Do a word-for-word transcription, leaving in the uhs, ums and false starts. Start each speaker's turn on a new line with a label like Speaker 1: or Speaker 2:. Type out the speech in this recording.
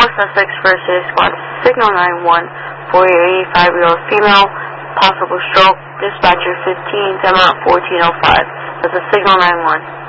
Speaker 1: West Sussex First Aid Squad, signal nine one for your eighty-five-year-old female, possible stroke, dispatcher fifteen, time out fourteen oh five. That's a signal nine one.